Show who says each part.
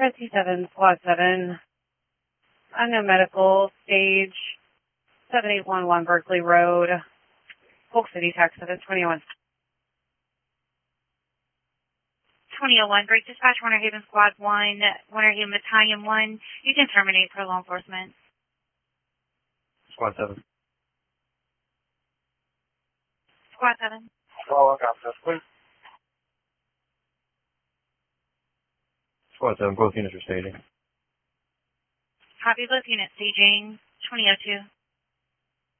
Speaker 1: 57, Squad 7. Unknown medical, stage 7811 Berkeley Road, Polk City, Texas, 2001.
Speaker 2: 2001, Great Dispatch, Warner Haven Squad 1, Warner Haven Battalion 1. You can terminate for law enforcement.
Speaker 3: Squad 7.
Speaker 2: Squad 7.
Speaker 3: Follow up, officer, please. Squad 7, both units are staging.
Speaker 2: Copy, both units staging 2002.